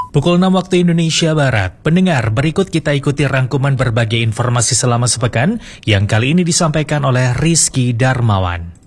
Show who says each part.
Speaker 1: Pukul 6 waktu Indonesia Barat. Pendengar, berikut kita ikuti rangkuman berbagai informasi selama sepekan yang kali ini disampaikan oleh Rizky Darmawan.